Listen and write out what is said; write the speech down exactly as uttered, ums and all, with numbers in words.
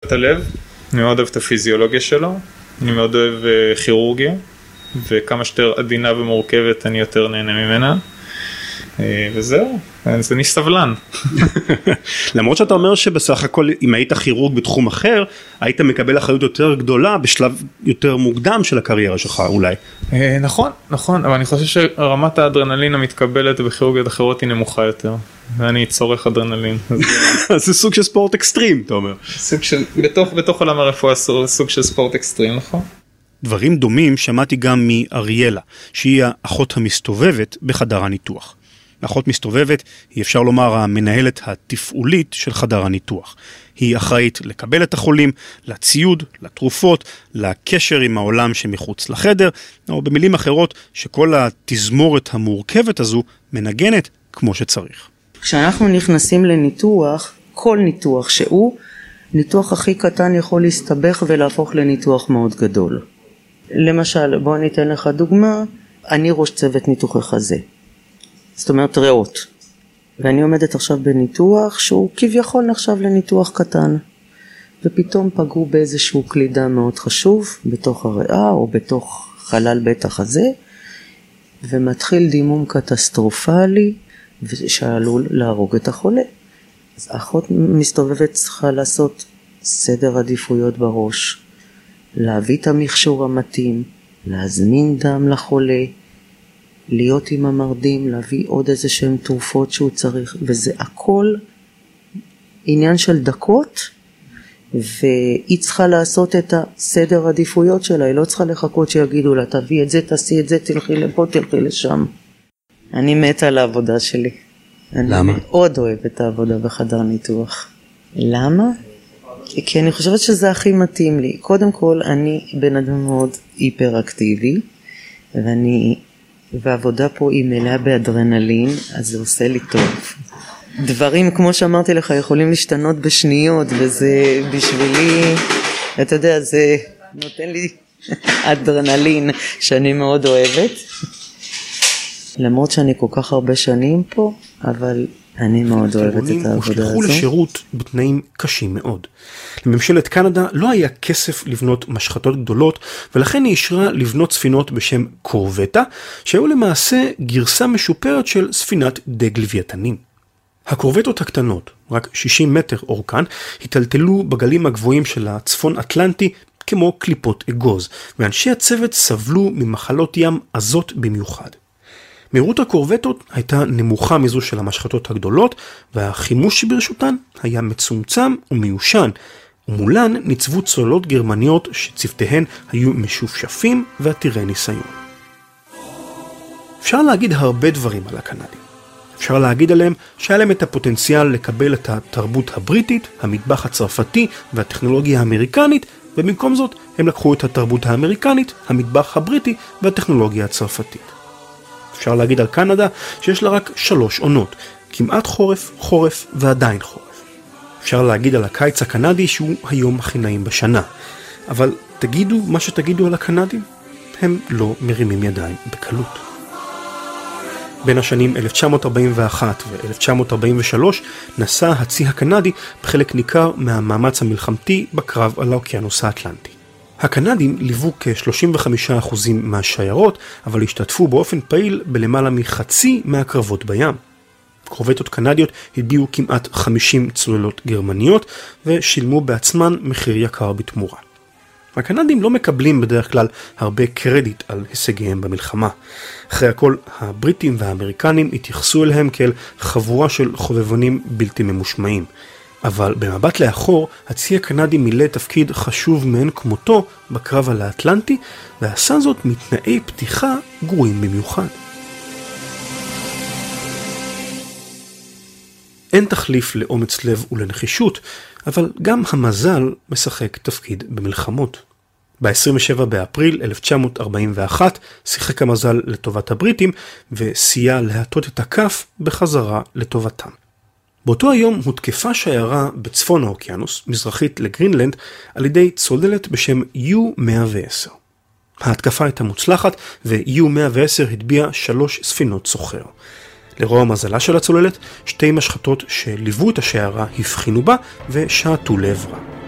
את הלב, אני מאוד אוהב את הפיזיולוגיה שלו, אני מאוד אוהב כירורגיה, וכמה שיותר עדינה ומורכבת אני יותר נהנה ממנה, וזהו, אז אני סבלן. למרות שאתה אומר שבסך הכל אם היית כירורג בתחום אחר, היית מקבל אחריות יותר גדולה בשלב יותר מוקדם של הקריירה שלך אולי. נכון, נכון, אבל אני חושב שרמת האדרנלין המתקבלת בכירורגיות אחרות היא נמוכה יותר, ואני צורך אדרנלין. אז זה סוג של ספורט אקסטרים, אתה אומר. סוג של, בתוך, בתוך עולם הרפואה סוג של ספורט אקסטרים, נכון? דברים דומים שמעתי גם מאריאלה, שהיא האחות המסתובבת בחדר הניתוח. אחות מסתובבת היא אפשר לומר המנהלת התפעולית של חדר הניתוח. היא אחראית לקבל את החולים, לציוד, לתרופות, לקשר עם העולם שמחוץ לחדר, או במילים אחרות שכל התזמורת המורכבת הזו מנגנת כמו שצריך. כשאנחנו נכנסים לניתוח, כל ניתוח שהוא, ניתוח הכי קטן יכול להסתבך ולהפוך לניתוח מאוד גדול. למשל, בוא ניתן לך דוגמה, אני ראש צוות ניתוחי חזה. זאת אומרת ריאות. ואני עומדת עכשיו בניתוח שהוא כביכול נחשב לניתוח קטן. ופתאום פגעו באיזשהו קלידה מאוד חשוב, בתוך הריאה או בתוך חלל בית החזה, ומתחיל דימום קטסטרופלי, שעלול להרוג את החולה. אז האחות מסתובבת צריכה לעשות סדר עדיפויות בראש, להביא את המכשור המתאים, להזמין דם לחולה, להיות עם המרדים, להביא עוד איזה שהם תרופות שהוא צריך, וזה הכל עניין של דקות, והיא צריכה לעשות את הסדר עדיפויות שלה, היא לא צריכה לחכות שיגידו לה, תביא את זה, תעשי את זה, תלכי לפה, תלכי לשם. אני מתה על העבודה שלי. למה? אני מאוד אוהבת את העבודה בחדר ניתוח. למה? כי אני חושבת שזה הכי מתאים לי. קודם כל, אני בן אדם מאוד היפראקטיבי, ואני, והעבודה פה היא מלאה באדרנלין, אז זה עושה לי טוב. דברים, כמו שאמרתי לך, יכולים להשתנות בשניות, וזה בשבילי, אתה יודע, זה נותן לי אדרנלין שאני מאוד אוהבת. למרות שאני כל כך הרבה שנים פה, אבל אני מאוד אוהבת את העבודה הזו. הושלחו לשירות בתנאים קשים מאוד. לממשלת קנדה לא היה כסף לבנות משחטות גדולות, ולכן היא אישרה לבנות ספינות בשם קורבטה, שהיו למעשה גרסה משופרת של ספינת דג לוויתנים. הקורבטות הקטנות, רק שישים מטר אורכן, התלתלו בגלים הגבוהים של הצפון אטלנטי כמו קליפות אגוז, ואנשי הצוות סבלו ממחלות ים עזות במיוחד. מהירות הקורבטות הייתה נמוכה מזו של המשחטות הגדולות, והחימוש שברשותן היה מצומצם ומיושן, ומולן ניצבו צוללות גרמניות שצוותיהן היו משופשפים ועתירי ניסיון. אפשר להגיד הרבה דברים על הקנדים. אפשר להגיד עליהם שהיה להם את הפוטנציאל לקבל את התרבות הבריטית, המטבח הצרפתי והטכנולוגיה האמריקנית, ובמקום זאת הם לקחו את התרבות האמריקנית, המטבח הבריטי והטכנולוגיה הצרפתית. אפשר להגיד על קנדה שיש לה רק שלוש עונות, כמעט חורף, חורף ועדיין חורף. אפשר להגיד על הקיץ הקנדי שהוא היום הכי נעים בשנה. אבל תגידו מה שתגידו על הקנדים, הם לא מרימים ידיים בקלות. בין השנים אלף תשע מאות ארבעים ואחת ו-אלף תשע מאות ארבעים ושלוש נסע הצי הקנדי בחלק ניכר מהמאמץ המלחמתי בקרב על האוקיינוס האטלנטי. הקנדים ליוו כ-שלושים וחמישה אחוז מהשיירות, אבל השתתפו באופן פעיל בלמעלה מחצי מהקרבות בים. קורבטות קנדיות הביאו כמעט חמישים צוללות גרמניות, ושילמו בעצמן מחיר יקר בתמורה. הקנדים לא מקבלים בדרך כלל הרבה קרדיט על הישגיהם במלחמה. אחרי הכל, הבריטים והאמריקנים התייחסו אליהם כאל חבורה של חובבנים בלתי ממושמעים. אבל במבט לאחור, הצי הקנדי מילא תפקיד חשוב מאין כמותו בקרב על האטלנטי, ועשה זאת מתנאי פתיחה גרועים במיוחד. אין תחליף לאומץ לב ולנחישות, אבל גם המזל משחק תפקיד במלחמות. ב-עשרים ושבעה באפריל אלף תשע מאות ארבעים ואחת שיחק המזל לטובת הבריטים, וסייע להטות את הכף בחזרה לטובתם. באותו היום הותקפה שיירה בצפון האוקיינוס, מזרחית לגרינלנד, על ידי צוללת בשם יו מאה ועשר. ההתקפה הייתה מוצלחת, ו-יו מאה ועשר הדביעה שלוש ספינות סוחר. לרוע המזלה של הצוללת, שתי משחטות שליוו את השיירה הבחינו בה ושעטו לעברה.